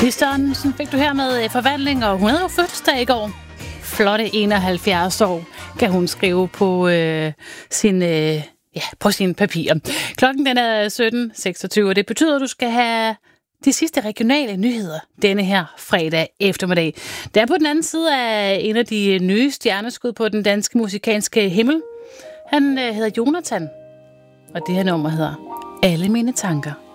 Sørensen fik du her med forvandling, og hun havde jo fødselsdag i går. Flotte 71 år kan hun skrive på på sine papirer. Klokken den er 17.26, og det betyder, at du skal have de sidste regionale nyheder denne her fredag eftermiddag. Der er på den anden side af en af de nye stjerneskud på den danske musikalske himmel. Han hedder Jonathan, og det her nummer hedder Alle mine tanker.